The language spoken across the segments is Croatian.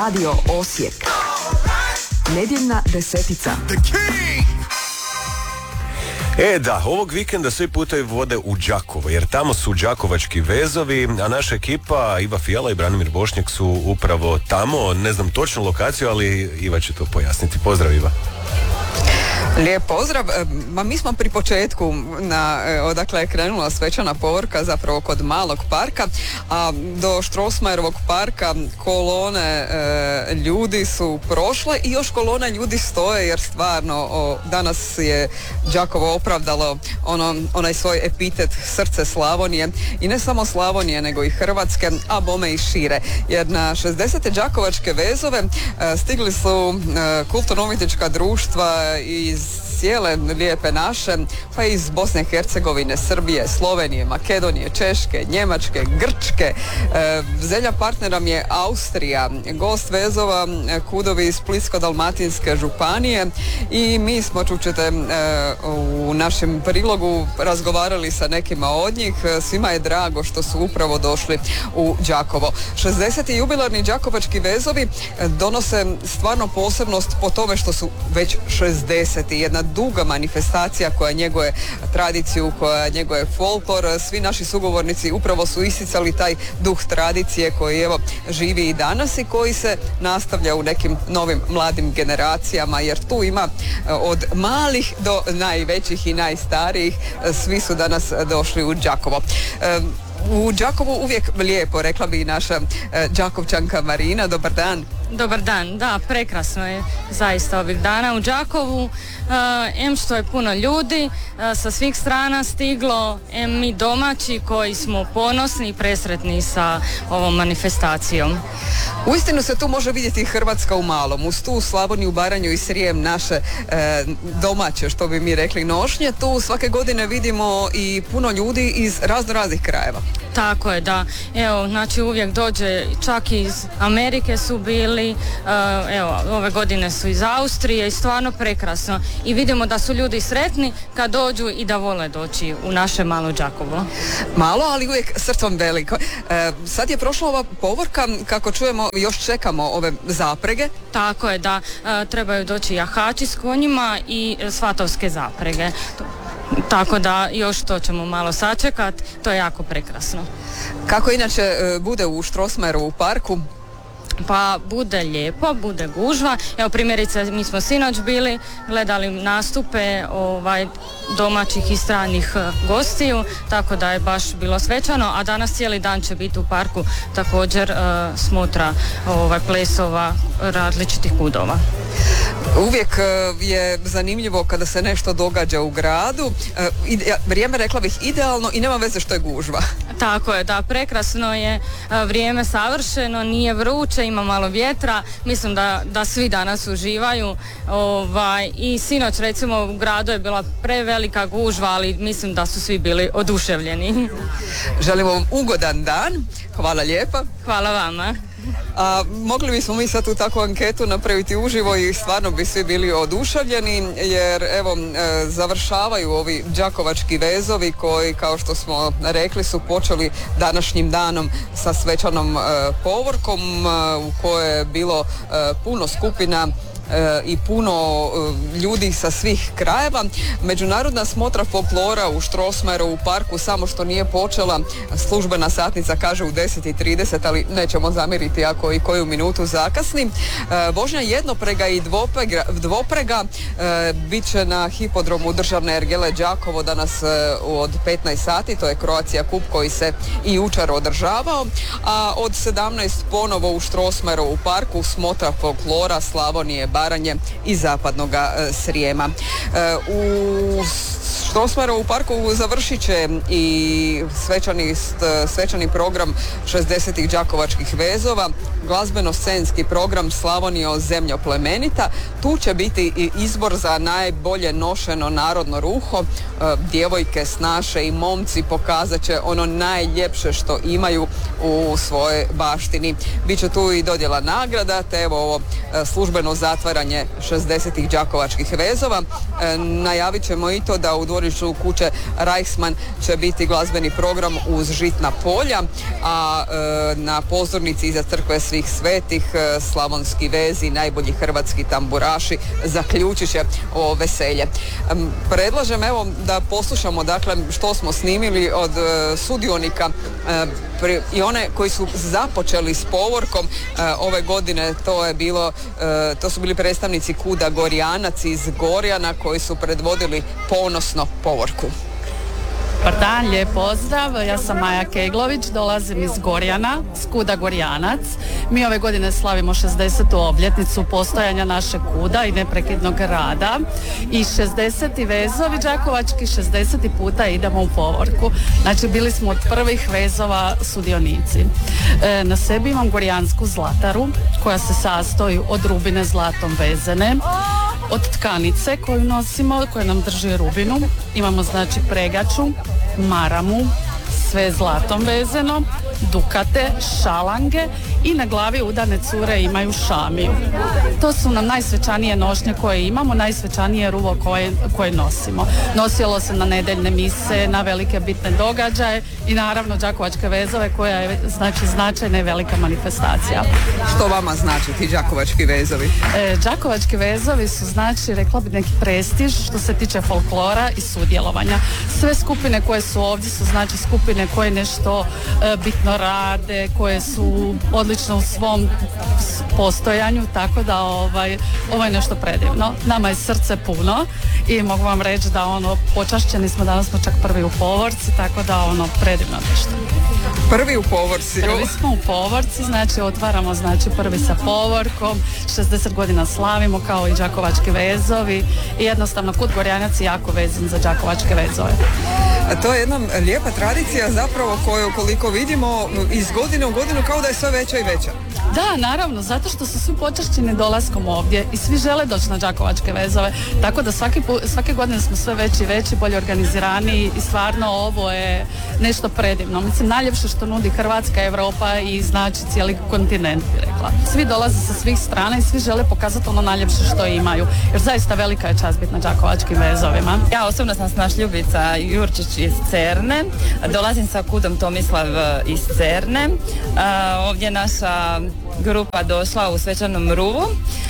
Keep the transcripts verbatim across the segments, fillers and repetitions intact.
Radio Osijek. Nedjeljna desetica. E da, ovog vikenda svi putevi vode u Đakovo, jer tamo su đakovački vezovi, a naša ekipa Iva Fijala i Branimir Bošnjak su upravo tamo. Ne znam točnu lokaciju, ali Iva će to pojasniti. Pozdrav, Iva. Lijep pozdrav. Ma mi smo pri početku na, odakle je krenula svečana povorka, zapravo kod malog parka, a do Strossmayerovog parka kolone e, ljudi su prošle i još kolone ljudi stoje, jer stvarno o, danas je Đakovo opravdalo ono, onaj svoj epitet srce Slavonije, i ne samo Slavonije nego i Hrvatske, a bome i šire, jer na šezdesete đakovačke vezove e, stigli su e, kulturno-umjetnička društva iz cijele lijepe naše, pa iz Bosne i Hercegovine, Srbije, Slovenije, Makedonije, Češke, Njemačke, Grčke. E, zemlja partner nam je Austrija, gost vezova KUD-ovi iz Splitsko-dalmatinske županije, i mi smo, čućete e, u našem prilogu, razgovarali sa nekima od njih. Svima je drago što su upravo došli u Đakovo. šezdeseti jubilarni đakovački vezovi donose stvarno posebnost po tome što su već šezdeseti. Jedna duga manifestacija koja njeguje tradiciju, koja njeguje folklor. Svi naši sugovornici upravo su isticali taj duh tradicije koji evo živi i danas i koji se nastavlja u nekim novim mladim generacijama, jer tu ima od malih do najvećih i najstarijih. Svi su danas došli u Đakovo. U Đakovu uvijek lijepo, rekla bi i naša Đakovčanka Marina. Dobar dan. Dobar dan, da, prekrasno je zaista ovih dana u Đakovu. Uh, em što je puno ljudi, uh, sa svih strana stiglo, em mi domaći koji smo ponosni i presretni sa ovom manifestacijom. Uistinu se tu može vidjeti Hrvatska u malom, uz tu Slavoniju, Baranju i Srijem, naše e, domaće, što bi mi rekli, nošnje. Tu svake godine vidimo i puno ljudi iz razno raznih krajeva. Tako je, da. Evo, znači uvijek dođe, čak iz Amerike su bili, uh, evo, ove godine su iz Austrije i stvarno prekrasno. I vidimo da su ljudi sretni kad dođu i da vole doći u naše malo Đakovo. Malo, ali uvijek srcom veliko. E, sad je prošla ova povorka, kako čujemo, još čekamo ove zaprege. Tako je, da. E, trebaju doći jahači s konjima i svatovske zaprege. Tako da još to ćemo malo sačekat, to je jako prekrasno. Kako inače e, bude u Strossmayerovu parku? Pa bude lijepo, bude gužva. Evo primjerice, mi smo sinoć bili, gledali nastupe ovaj, domaćih i stranih gostiju, tako da je baš bilo svečano, a danas cijeli dan će biti u parku također uh, smotra ovaj, plesova različitih kudova. Uvijek uh, je zanimljivo kada se nešto događa u gradu. Uh, ide, vrijeme, rekla bih, idealno i nema veze što je gužva. Tako je, da, prekrasno je, uh, vrijeme savršeno, nije vruće, ima malo vjetra, mislim da, da svi danas uživaju, ovaj, i sinoć recimo u gradu je bila prevelika gužva, ali mislim da su svi bili oduševljeni. Želimo vam ugodan dan, hvala lijepa. Hvala vama. A mogli bismo mi sad tu takvu anketu napraviti uživo i stvarno bi svi bili oduševljeni, jer evo e, završavaju ovi đakovački vezovi koji, kao što smo rekli, su počeli današnjim danom sa svečanom e, povorkom e, u kojoj je bilo e, puno skupina i puno ljudi sa svih krajeva. Međunarodna smotra folklora u Strossmayerovu parku samo što nije počela, službena satnica kaže u deset i trideset, ali nećemo zamiriti ako i koju minutu zakasni. Vožnja jednoprega i dvoprega, dvoprega bit će na hipodromu državne ergele Đakovo danas od petnaest sati, to je Croatia Cup koji se i jučer održavao, a od sedamnaest ponovo u Strossmayerovu parku smotra folklora Slavonije, Baranje i zapadnog Srijema. U Strossmayerovu parku završit će i svečani, svečani program šezdesetih đakovačkih vezova, glazbeno-scenski program Slavonijo zemljo plemenita. Tu će biti i izbor za najbolje nošeno narodno ruho. Djevojke, snaše i momci pokazat će ono najljepše što imaju u svojoj baštini. Biće tu i dodjela nagrada, te evo ovo službeno zatvaranje šezdesetih đakovačkih vezova, E, najavit ćemo i to da u dvorištu kuće Reichsmann će biti glazbeni program uz Žitna polja, a e, na pozornici iza crkve Svih svetih e, Slavonski vezi, najbolji hrvatski tamburaši zaključit će ovo veselje. E, predlažem evo da poslušamo dakle što smo snimili od e, sudionika e, pri, i one koji su započeli s povorkom e, ove godine. To je bilo, e, to su bili predstavnici Kuda Gorjanac iz Gorjana koji su predvodili ponosno povorku. Dobar dan, lijep pozdrav. Ja sam Maja Keglović, dolazim iz Gorjana, s Kuda Gorjanac. Mi ove godine slavimo šezdesetu obljetnicu postojanja našeg kuda i neprekidnog rada. I šezdeseti vezovi đakovački, šezdeset puta idemo u povorku. Znači, bili smo od prvih vezova sudionici. E, na sebi imam gorjansku zlataru koja se sastoji od rubine zlatom vezene, od tkanice koju nosimo, koja nam drži rubinu. Imamo znači pregaču, maramu, sve zlatom vezeno, dukate, šalange i na glavi udane cure imaju šamiju. To su nam najsvečanije nošnje koje imamo, najsvečanije ruvo koje, koje nosimo. Nosilo se na nedeljne mise, na velike bitne događaje i naravno đakovačke vezove koja je znači značajna i velika manifestacija. Što vama znači ti đakovački vezovi? E, đakovački vezovi su znači, rekla bi, neki prestiž što se tiče folklora i sudjelovanja. Sve skupine koje su ovdje su znači skupine koje nešto e, bitno rade, koje su odlično u svom postojanju, tako da ovaj, ovo je nešto predivno. Nama je srce puno i mogu vam reći da ono, počašćeni smo, danas smo čak prvi u povorci, tako da ono, predivno nešto. Prvi u povorci? Prvi smo u povorci, znači otvaramo znači prvi sa povorkom, šezdeset godina slavimo kao i đakovački vezovi i jednostavno Kud Gorjanac je jako vezan za đakovačke vezove. To je jedna lijepa tradicija zapravo koju koliko vidimo iz godine u godinu kao da je sve veća i veća. Da, naravno, zato što su svi počašćeni dolaskom ovdje i svi žele doći na đakovačke vezove, tako da svaki, svake godine smo sve veći i veći, bolje organizirani i stvarno ovo je nešto predivno. Mislim, najljepše što nudi Hrvatska, Europa i znači cijeli kontinent, bi rekla. Svi dolaze sa svih strana i svi žele pokazati ono najljepše što imaju, jer zaista velika je čast biti na đakovačkim vezovima. Ja osobno sam snaš Ljubica Jurčić iz Cerne, dolazim sa Kudom Tomislav iz Cerne. Ovdje je naša grupa došla u svečanom ruvu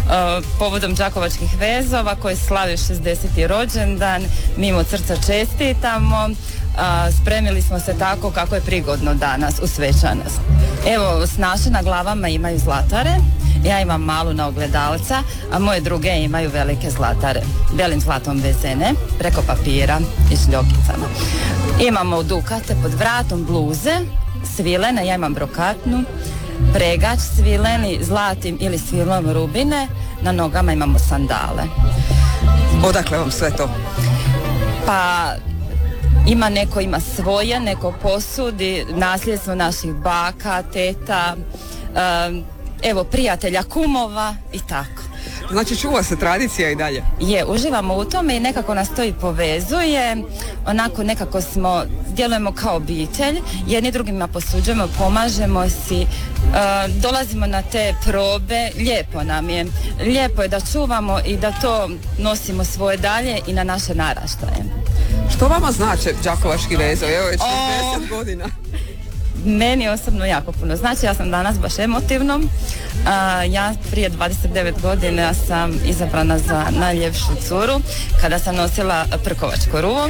povodom đakovačkih vezova koji slavi šezdeseti rođendan. Mi im od srca čestitamo. Spremili smo se tako kako je prigodno danas u svečanost. Evo, snaše na glavama imaju zlatare, ja imam malu na ogledalca, a moje druge imaju velike zlatare, belim zlatom vezene, preko papira i šljokicama. Imamo dukate pod vratom, bluze, svilene, ja imam brokatnu, pregač svileni, zlatim ili svilom rubine, na nogama imamo sandale. Odakle vam sve to? Pa ima neko ima svoje, neko posudi, nasljedstvo naših baka, teta, um, evo prijatelja, kumova i tako. Znači čuva se tradicija i dalje? Je, uživamo u tome i nekako nas to i povezuje, onako nekako smo, djelujemo kao obitelj, jedni drugima posuđujemo, pomažemo si, uh, dolazimo na te probe, lijepo nam je, lijepo je da čuvamo i da to nosimo svoje dalje i na naše naraštaje. Što vama znače đakovački vezovi? Evo već šezdeset godina. Meni osobno jako puno znači, ja sam danas baš emotivno. Uh, ja prije dvadeset devet godina sam izabrana za najljepšu curu kada sam nosila prkovačko ruvo.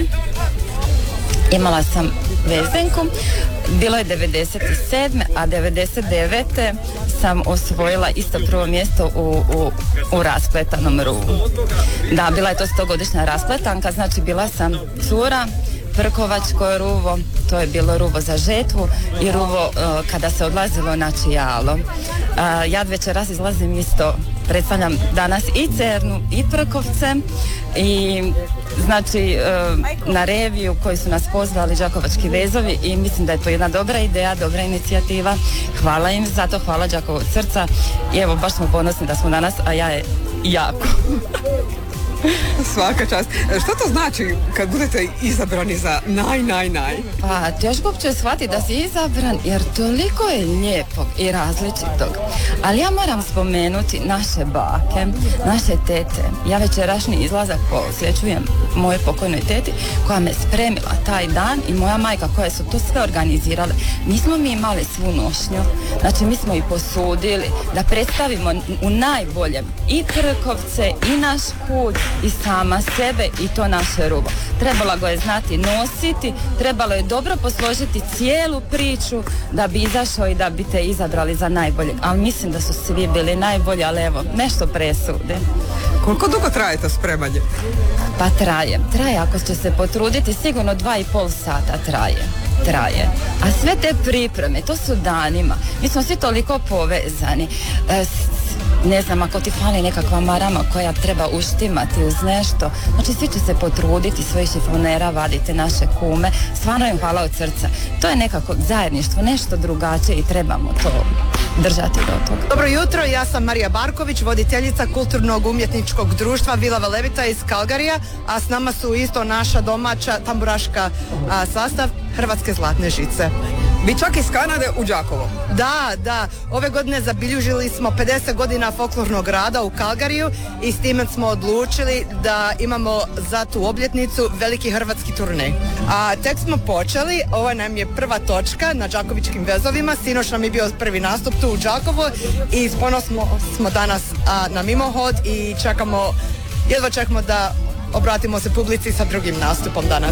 Imala sam vezenku, bilo je devedeset sedme a devedeset devete sam osvojila isto prvo mjesto u, u, u raspletanom ruvu. Da, bila je to stogodišnja raspletanka, znači bila sam cura, prkovačko ruvo, to je bilo ruvo za žetvu i ruvo uh, kada se odlazilo na čijalo. Uh, ja večeras izlazim isto, predstavljam danas i Cernu i Prkovce i znači uh, na reviju koji su nas pozvali đakovački vezovi i mislim da je to jedna dobra ideja, dobra inicijativa. Hvala im za to, hvala Đakovo od srca i evo baš smo ponosni da smo danas, a ja je jako. Svaka čast. Što to znači kad budete izabrani za naj, naj, naj? Pa teško uopće shvatiti da si izabran jer toliko je lijepog i različitog. Ali ja moram spomenuti naše bake, naše tete. Ja večerašnji izlazak posvećujem moje pokojnoj teti koja me spremila taj dan i moja majka koja su to sve organizirale. Nismo mi imali svu nošnju, znači mi smo i posudili da predstavimo u najboljem i Krkovce i naš kud i sama sebe i to naše rubo. Trebalo ga je znati nositi, trebalo je dobro posložiti cijelu priču da bi izašao i da bi te izabrali za najboljeg. Ali mislim da su svi bili najbolji, ali evo, nešto presude. Koliko dugo traje to spremanje? Pa traje. Traje, ako će se potruditi, sigurno dva i pol sata traje. Traje. A sve te pripreme, to su danima. Mi smo svi toliko povezani. E, ne znam, ako ti fali nekakva marama koja treba uštimati uz nešto, znači svi će se potruditi, svojih šifonera vadite naše kume, stvarno im hvala od srca. To je nekako zajedništvo, nešto drugačije i trebamo to držati do toga. Dobro jutro, ja sam Marija Barković, voditeljica kulturnog umjetničkog društva Vila Velebita iz Kalgarija, a s nama su isto naša domaća tamburaška a, sastav Hrvatske zlatne žice. Vi čak iz Kanade u Đakovo. Da, da. Ove godine zabilježili smo pedeset godina folklornog rada u Kalgariju i s time smo odlučili da imamo za tu obljetnicu veliki hrvatski turnej. A tek smo počeli, ovo nam je prva točka na Đakovičkim vezovima, sinoć nam je bio prvi nastup tu u Đakovo i s ponosom smo danas a, na mimohod i čekamo, jedva čekamo da obratimo se publici sa drugim nastupom danas.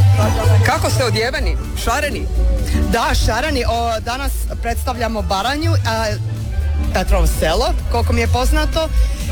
Kako ste odjeveni? Šareni? Da, šareni. O, danas predstavljamo Baranju, a, Petrovo selo, koliko mi je poznato,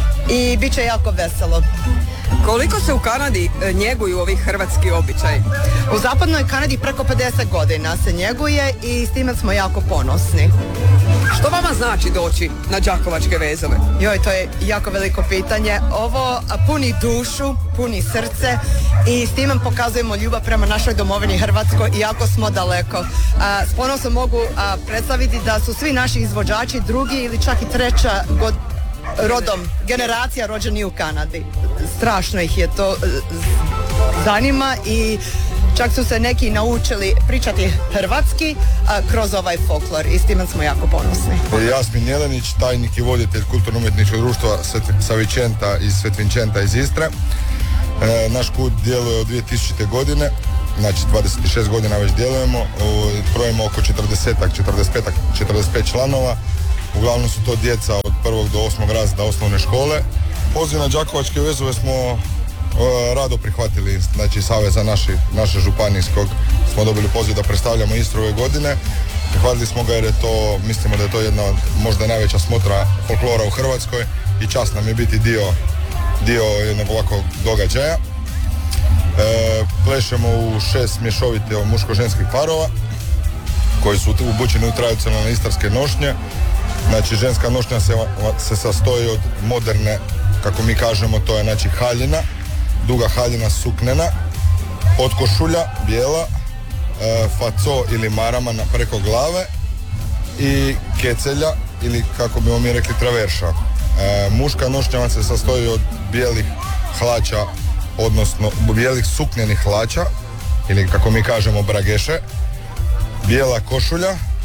i bit će jako veselo. Koliko se u Kanadi e, njeguju ovi hrvatski običaji? U zapadnoj Kanadi preko pedeset godina se njeguje i s time smo jako ponosni. Što vama znači doći na Đakovačke vezove? Joj, to je jako veliko pitanje. Ovo puni dušu, puni srce i s time pokazujemo ljubav prema našoj domovini Hrvatskoj, iako smo daleko. A, s ponosom mogu a, predstaviti da su svi naši izvođači drugi ili čak i treća god, rodom, generacija rođeni u Kanadi. Strašno ih je to zanima i čak su se neki naučili pričati hrvatski a, kroz ovaj folklor i s time smo jako ponosni. Jasmin Jelenić, tajnik i voditelj kulturno-umjetničkog društva Savičenta iz Svetvinčenta iz Istre. E, naš kud djeluje od dvije tisućite. godine, znači dvadeset šest godina već djelujemo, brojimo oko četrdeset, četrdeset pet, četrdeset pet članova. Uglavnom su to djeca od prvog do osmog razreda osnovne škole. Poziv na Đakovačke vezove smo uh, rado prihvatili, znači Saveza naši, naše županijskog smo dobili poziv da predstavljamo Istru ove godine. Prihvatili smo ga jer je to, mislimo da je to jedna možda najveća smotra folklora u Hrvatskoj i čast nam je biti dio, dio jednog ovakvog događaja. E, plešemo u šest mješovite muško-ženskih parova koji su obučeni u tradicionalne istarske nošnje. Znači ženska nošnja se, se sastoji od moderne, kako mi kažemo, to je znači haljina, duga haljina suknena, potkošulja bijela, e, faco ili marama na preko glave i kecelja ili kako bi mi rekli traverša. E, muška nošnja se sastoji od bijelih hlača, odnosno bijelih suknjenih hlača ili kako mi kažemo brageše, bijela košulja,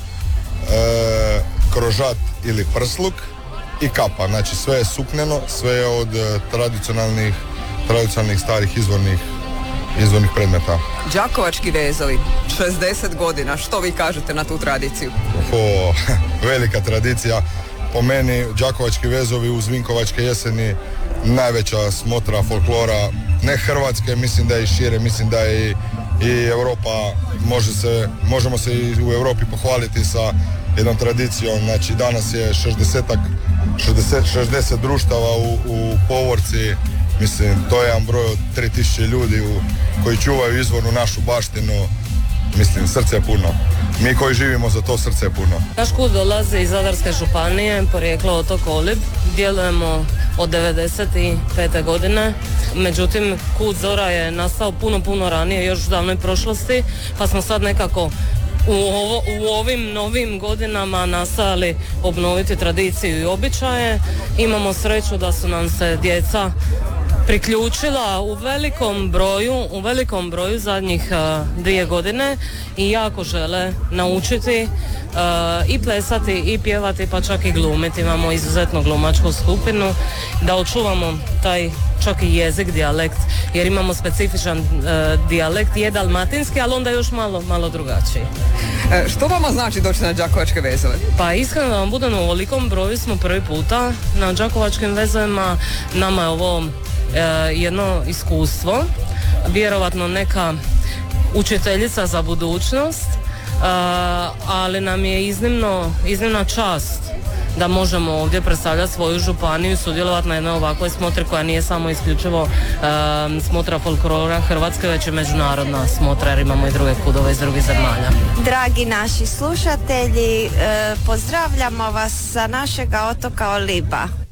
e, krožat ili prsluk i kapa, znači sve je sukneno, sve je od uh, tradicionalnih, tradicionalnih starih izvornih, izvornih predmeta. Đakovački vezovi, šezdeset godina, što vi kažete na tu tradiciju? O, velika tradicija, po meni Đakovački vezovi uz Vinkovačke jeseni najveća smotra folklora, ne Hrvatske, mislim da je i šire, mislim da je i, i Europa, može se, možemo se i u Europi pohvaliti sa jednom tradicijom, znači danas je šezdeset, šezdeset društava u, u Povorci, mislim to je jedan broj od tri tisuće ljudi u, koji čuvaju izvornu našu baštinu, mislim srce je puno. Mi koji živimo za to srce je puno. Naš kud dolazi iz Zadarske županije, porijeklo otok Olib, djelujemo od devedeset pete. godine, međutim kud Zora je nastao puno, puno ranije, još u davnoj prošlosti, pa smo sad nekako U, ovo, u ovim novim godinama nastojali obnoviti tradiciju i običaje. Imamo sreću da su nam se djeca priključila u velikom broju, u velikom broju zadnjih uh, dvije godine i jako žele naučiti uh, i plesati i pjevati pa čak i glumiti. Imamo izuzetno glumačku skupinu da očuvamo taj čak i jezik, dijalekt, jer imamo specifičan uh, dijalekt, je dalmatinski, ali onda još malo, malo drugačiji. E, što vama znači doći na Đakovačke vezove? Pa iskreno da vam budem, u ovolikom broju smo prvi puta na Đakovačkim vezovima. Nama je ovo e, jedno iskustvo, vjerovatno neka učiteljica za budućnost, e, ali nam je iznimno, iznimna čast da možemo ovdje predstavljati svoju županiju i sudjelovati na jednoj ovakvoj smotri koja nije samo isključivo e, smotra folklora Hrvatske, već i međunarodna smotra, jer imamo i druge kudove iz drugih zemalja. Dragi naši slušatelji, e, pozdravljamo vas sa našega otoka Oliba.